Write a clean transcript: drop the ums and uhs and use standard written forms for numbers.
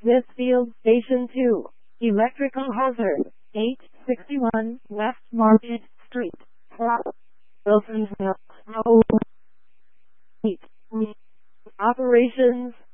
Smithfield Station 2. Electrical hazard. 861 West Market Street. Wilsonville. Operations.